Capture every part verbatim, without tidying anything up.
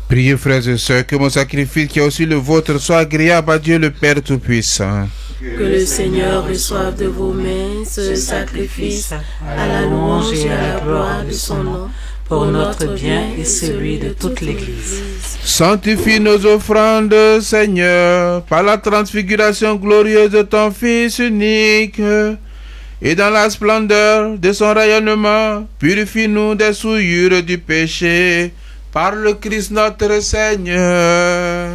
Priez, frères et sœurs, que mon sacrifice, qui est aussi le vôtre, soit agréable à Dieu le Père Tout-Puissant. Que le Seigneur reçoive de vos mains ce sacrifice à la louange et à la gloire de son nom, pour notre bien et celui de toute l'Église. Sanctifie nos offrandes, Seigneur, par la transfiguration glorieuse de ton Fils unique, et dans la splendeur de son rayonnement, purifie-nous des souillures du péché, par le Christ notre Seigneur.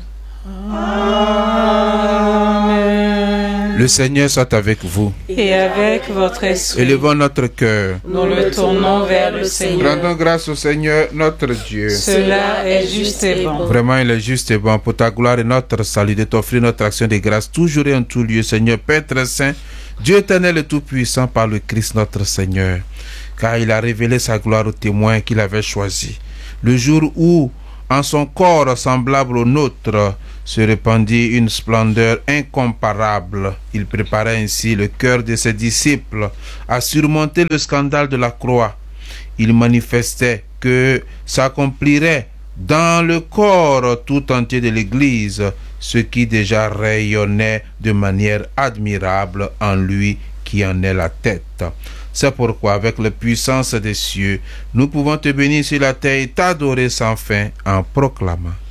Amen. Le Seigneur soit avec vous. Et avec votre esprit. Élevons notre cœur. Nous le tournons vers le Seigneur. Rendons grâce au Seigneur notre Dieu. Cela est juste et bon. Vraiment, il est juste et bon pour ta gloire et notre salut de t'offrir notre action de grâce toujours et en tout lieu, Seigneur Père très saint, Dieu éternel et tout-puissant par le Christ notre Seigneur. Car il a révélé sa gloire aux témoins qu'il avait choisis. Le jour où, en son corps semblable au nôtre, se répandit une splendeur incomparable. Il préparait ainsi le cœur de ses disciples à surmonter le scandale de la croix. Il manifestait que s'accomplirait dans le corps tout entier de l'Église ce qui déjà rayonnait de manière admirable en lui qui en est la tête. C'est pourquoi, avec la puissance des cieux, nous pouvons te bénir sur la terre et t'adorer sans fin en proclamant.